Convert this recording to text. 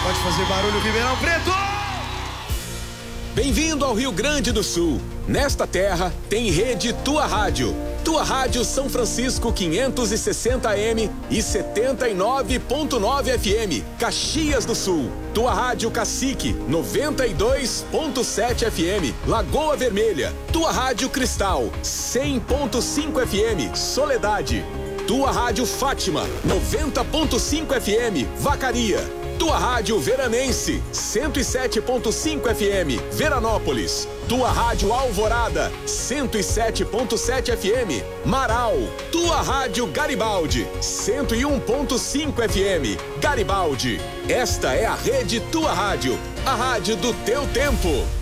Pode fazer barulho, Ribeirão Preto! Bem-vindo ao Rio Grande do Sul. Nesta terra tem rede Tua Rádio. Tua Rádio São Francisco 560 AM e 79.9 FM, Caxias do Sul. Tua Rádio Cacique 92.7 FM, Lagoa Vermelha. Tua Rádio Cristal 100.5 FM, Soledade. Tua Rádio Fátima 90.5 FM, Vacaria. Tua Rádio Veranense 107.5 FM, Veranópolis. Tua Rádio Alvorada 107.7 FM, Marau. Tua Rádio Garibaldi 101.5 FM, Garibaldi. Esta é a rede Tua Rádio, a rádio do teu tempo.